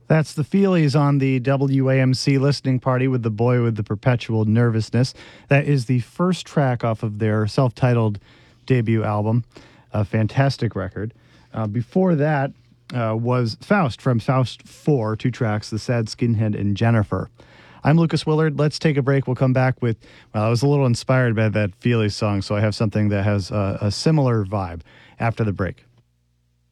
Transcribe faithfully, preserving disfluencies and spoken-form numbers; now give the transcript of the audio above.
That's the Feelies on the W A M C listening party with The Boy with the Perpetual Nervousness. That is the first track off of their self-titled debut album, a fantastic record. Uh, before that uh, was Faust from Faust four, two tracks, The Sad Skinhead and Jennifer. I'm Lucas Willard. Let's take a break. We'll come back with, well, I was a little inspired by that Feelies song, so I have something that has a, a similar vibe after the break.